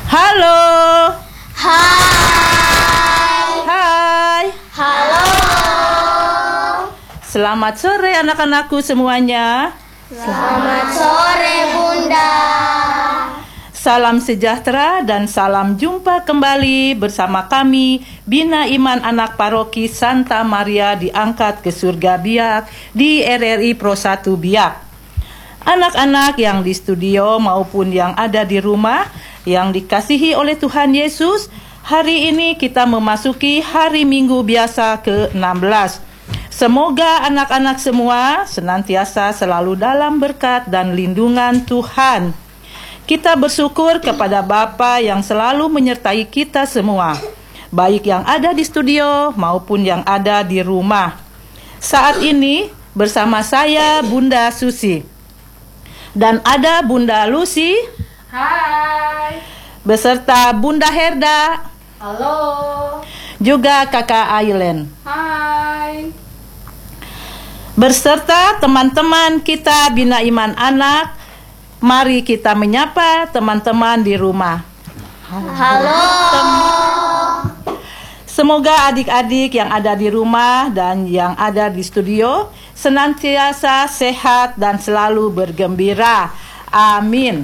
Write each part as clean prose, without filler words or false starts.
Halo. Hai. Hai. Halo. Selamat sore anak-anakku semuanya. Selamat sore, Bunda. Salam sejahtera dan salam jumpa kembali bersama kami Bina Iman Anak Paroki Santa Maria diangkat ke surga Biak di RRI Pro 1 Biak. Anak-anak yang di studio maupun yang ada di rumah yang dikasihi oleh Tuhan Yesus, hari ini kita memasuki hari Minggu biasa ke-16. Semoga anak-anak semua senantiasa selalu dalam berkat dan lindungan Tuhan. Kita bersyukur kepada Bapa yang selalu menyertai kita semua, baik yang ada di studio maupun yang ada di rumah. Saat ini bersama saya Bunda Susi. Dan ada Bunda Lucy. Hai. Beserta Bunda Herda. Halo. Juga Kakak Aileen. Hai. Beserta teman-teman kita Bina Iman Anak, mari kita menyapa teman-teman di rumah. Halo. Semoga adik-adik yang ada di rumah dan yang ada di studio senantiasa sehat dan selalu bergembira. Amin.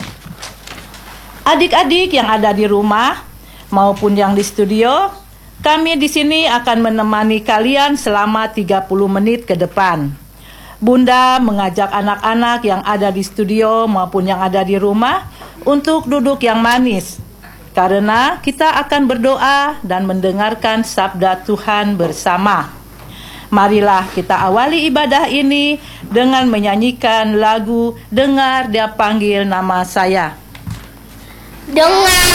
Adik-adik yang ada di rumah maupun yang di studio, kami di sini akan menemani kalian selama 30 menit ke depan. Bunda mengajak anak-anak yang ada di studio maupun yang ada di rumah untuk duduk yang manis, karena kita akan berdoa dan mendengarkan sabda Tuhan bersama. Marilah kita awali ibadah ini dengan menyanyikan lagu Dengar Dia Panggil Nama Saya. Dengar